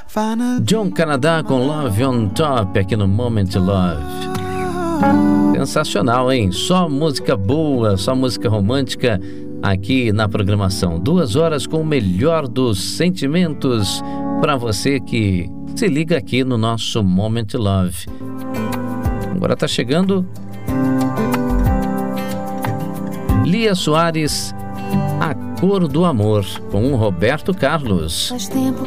John Canada com Love on Top aqui no Moment Love. Sensacional, hein? Só música boa, só música romântica aqui na programação. 2 horas com o melhor dos sentimentos para você que se liga aqui no nosso Moment Love. Agora tá chegando Lia Soares, A Cor do Amor, com o Roberto Carlos. Faz tempo